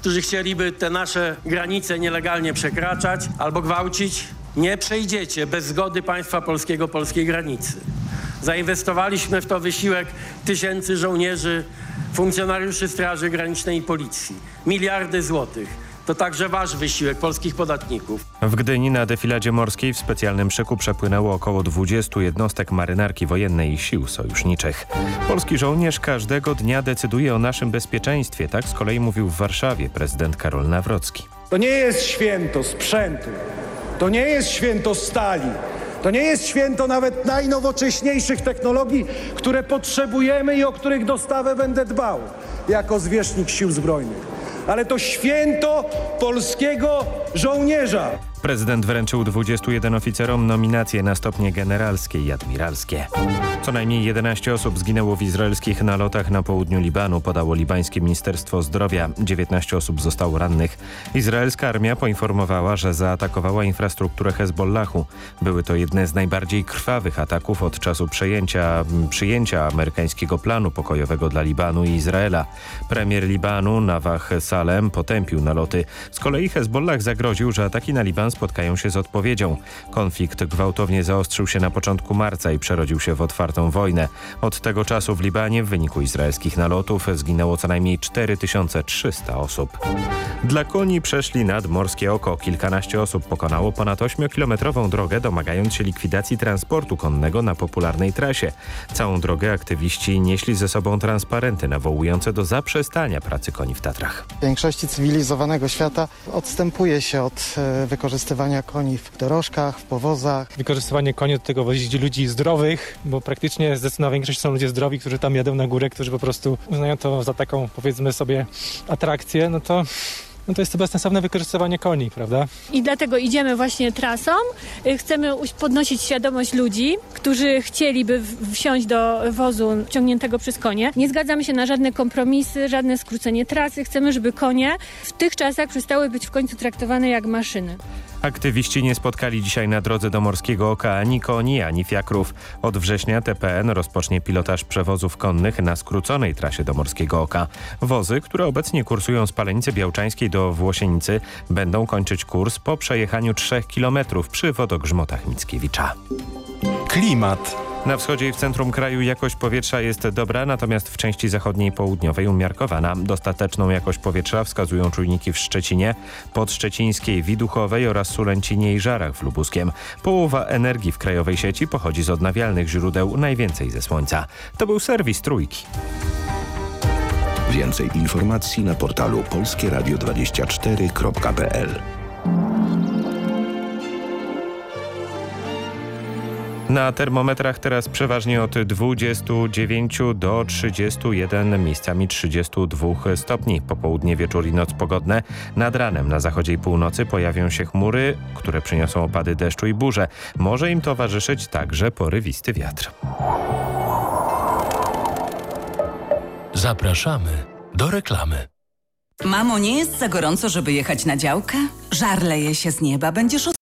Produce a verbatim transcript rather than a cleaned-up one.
którzy chcieliby te nasze granice nielegalnie przekraczać albo gwałcić, nie przejdziecie bez zgody państwa polskiego polskiej granicy. Zainwestowaliśmy w to wysiłek tysięcy żołnierzy, funkcjonariuszy Straży Granicznej i Policji. Miliardy złotych. To także wasz wysiłek, polskich podatników. W Gdyni na defiladzie morskiej w specjalnym szyku przepłynęło około dwudziestu jednostek marynarki wojennej i sił sojuszniczych. Polski żołnierz każdego dnia decyduje o naszym bezpieczeństwie. Tak z kolei mówił w Warszawie prezydent Karol Nawrocki. To nie jest święto sprzętu. To nie jest święto stali. To nie jest święto nawet najnowocześniejszych technologii, które potrzebujemy i o których dostawę będę dbał jako zwierzchnik Sił Zbrojnych. Ale to święto polskiego żołnierza. Prezydent wręczył dwudziestu jeden oficerom nominacje na stopnie generalskie i admiralskie. Co najmniej jedenaście osób zginęło w izraelskich nalotach na południu Libanu, podało libańskie Ministerstwo Zdrowia. dziewiętnaście osób zostało rannych. Izraelska armia poinformowała, że zaatakowała infrastrukturę Hezbollahu. Były to jedne z najbardziej krwawych ataków od czasu przejęcia, przyjęcia amerykańskiego planu pokojowego dla Libanu i Izraela. Premier Libanu Nawah Salem potępił naloty. Z kolei Hezbollah zagroził, że ataki na Liban spotkają się z odpowiedzią. Konflikt gwałtownie zaostrzył się na początku marca i przerodził się w otwartą wojnę. Od tego czasu w Libanie w wyniku izraelskich nalotów zginęło co najmniej cztery tysiące trzysta osób. Dla koni przeszli nadmorskie oko. Kilkanaście osób pokonało ponad ośmiokilometrową drogę, domagając się likwidacji transportu konnego na popularnej trasie. Całą drogę aktywiści nieśli ze sobą transparenty nawołujące do zaprzestania pracy koni w Tatrach. W większości cywilizowanego świata odstępuje się od e, wykorzystywania koni w dorożkach, w powozach. Wykorzystywanie koni do tego wozić ludzi zdrowych, bo praktycznie zdecydowana większość są ludzie zdrowi, którzy tam jadą na górę, którzy po prostu uznają to za taką, powiedzmy sobie, atrakcję, no to No to jest to bezsensowne wykorzystywanie koni, prawda? I dlatego idziemy właśnie trasą. Chcemy podnosić świadomość ludzi, którzy chcieliby wsiąść do wozu ciągniętego przez konie. Nie zgadzamy się na żadne kompromisy, żadne skrócenie trasy. Chcemy, żeby konie w tych czasach przestały być w końcu traktowane jak maszyny. Aktywiści nie spotkali dzisiaj na drodze do Morskiego Oka ani koni, ani fiakrów. Od września T P N rozpocznie pilotaż przewozów konnych na skróconej trasie do Morskiego Oka. Wozy, które obecnie kursują z Palenicy Białczańskiej do Włosienicy, będą kończyć kurs po przejechaniu trzech kilometrów przy wodogrzmotach Mickiewicza. Klimat. Na wschodzie i w centrum kraju jakość powietrza jest dobra, natomiast w części zachodniej i południowej umiarkowana. Dostateczną jakość powietrza wskazują czujniki w Szczecinie, Podszczecińskiej, Widuchowej oraz Sulęcinie i Żarach w Lubuskiem. Połowa energii w krajowej sieci pochodzi z odnawialnych źródeł, najwięcej ze słońca. To był serwis Trójki. Więcej informacji na portalu polskie radio dwadzieścia cztery kropka p l. Na termometrach teraz przeważnie od dwudziestu dziewięciu do trzydziestu jeden, miejscami trzydziestu dwóch stopni. Popołudnie, wieczór i noc pogodne. Nad ranem na zachodzie i północy pojawią się chmury, które przyniosą opady deszczu i burze. Może im towarzyszyć także porywisty wiatr. Zapraszamy do reklamy. Mamo, nie jest za gorąco, żeby jechać na działkę? Żar leje się z nieba, będziesz od...